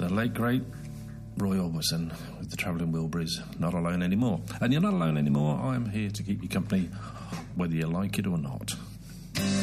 the late, great Roy Orbison with the Travelling Wilburys, Not Alone Anymore. And you're not alone anymore. I'm here to keep you company, whether you like it or not.